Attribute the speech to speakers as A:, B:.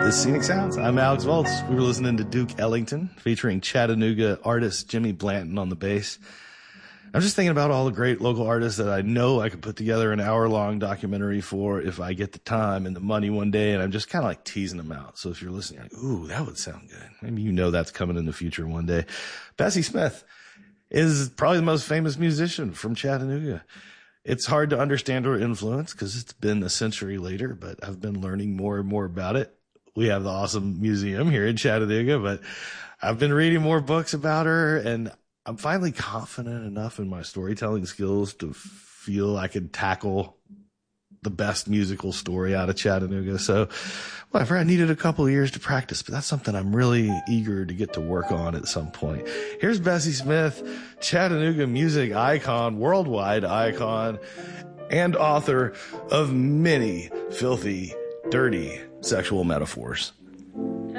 A: Scenic Sounds. I'm Alex Volts. We were listening to Duke Ellington featuring Chattanooga artist Jimmy Blanton on the bass. I'm just thinking about all the great local artists that I know I could put together an hour-long documentary for if I get the time and the money one day, and I'm just kind of like teasing them out. So if you're listening, like, ooh, that would sound good. Maybe you know that's coming in the future one day. Bessie Smith is probably the most famous musician from Chattanooga. It's hard to understand her influence because it's been a century later, but I've been learning more and more about it. We have the awesome museum here in Chattanooga, but I've been reading more books about her, and I'm finally confident enough in my storytelling skills to feel I could tackle the best musical story out of Chattanooga. So whatever, I needed a couple of years to practice, but that's something I'm really eager to get to work on at some point. Here's Bessie Smith, Chattanooga music icon, worldwide icon, and author of many filthy, dirty sexual metaphors.